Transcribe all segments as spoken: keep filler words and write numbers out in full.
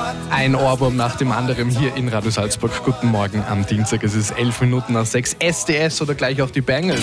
Ein Ohrwurm nach dem anderen hier in Radio Salzburg. Guten Morgen am Dienstag. Es ist elf Minuten nach sechs. S D S oder gleich auch die Bangles.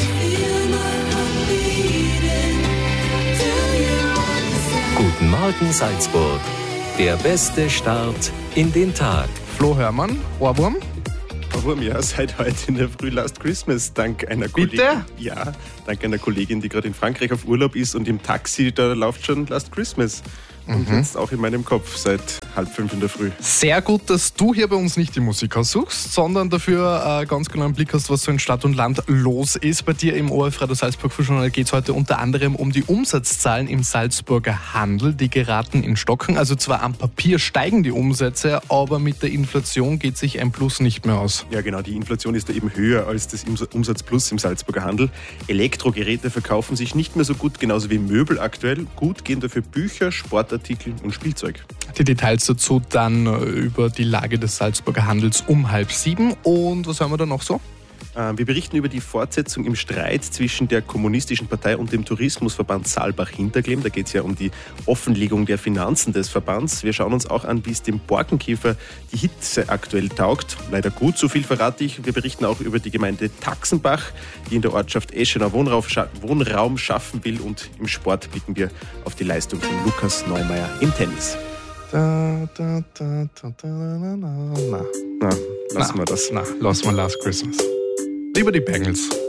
Guten Morgen Salzburg. Der beste Start in den Tag. Flo Hörmann, Ohrwurm. Ohrwurm, ja, seit heute in der Früh Last Christmas, dank einer Kollegin. Bitte? Ja, dank einer Kollegin, die gerade in Frankreich auf Urlaub ist und im Taxi, da läuft schon Last Christmas. Und Mhm. jetzt auch in meinem Kopf seit halb fünf in der Früh. Sehr gut, dass du hier bei uns nicht die Musik aussuchst, sondern dafür äh, ganz genau einen Blick hast, was so in Stadt und Land los ist. Bei dir im O R F Radio Salzburg Frühjournal geht es heute unter anderem um die Umsatzzahlen im Salzburger Handel. Die geraten in Stocken. Also zwar am Papier steigen die Umsätze, aber mit der Inflation geht sich ein Plus nicht mehr aus. Ja genau, die Inflation ist da eben höher als das Umsatzplus im Salzburger Handel. Elektrogeräte verkaufen sich nicht mehr so gut, genauso wie Möbel aktuell. Gut gehen dafür Bücher, Sportartikel und Spielzeug. Die Details dazu dann über die Lage des Salzburger Handels um halb sieben. Und was haben wir da noch so? Wir berichten über die Fortsetzung im Streit zwischen der Kommunistischen Partei und dem Tourismusverband Saalbach-Hinterglemm. Da geht es ja um die Offenlegung der Finanzen des Verbands. Wir schauen uns auch an, wie es dem Borkenkäfer die Hitze aktuell taugt. Leider gut, so viel verrate ich. Wir berichten auch über die Gemeinde Taxenbach, die in der Ortschaft Eschener Wohnraum, Wohnraum schaffen will. Und im Sport blicken wir auf die Leistung von Lukas Neumeier im Tennis. Da, da, da, da, da, na, na, na. Na, lassen na, wir das. Na, lassen wir Last Christmas. Lieber die Bangles.